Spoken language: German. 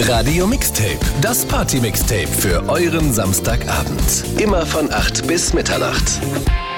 Radio Mixtape, das Party-Mixtape für euren Samstagabend. Immer von 8 bis Mitternacht.